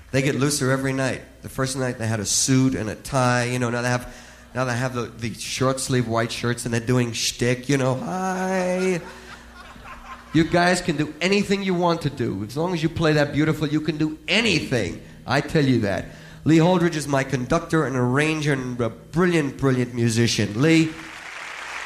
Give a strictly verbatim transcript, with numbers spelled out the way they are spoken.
They get looser every night. The first night they had a suit and a tie. You know, now they have, now they have the, the short sleeve white shirts and they're doing shtick. You know, hi. You guys can do anything you want to do. As long as you play that beautiful, you can do anything. I tell you that. Lee Holdridge is my conductor and arranger and a brilliant, brilliant musician. Lee,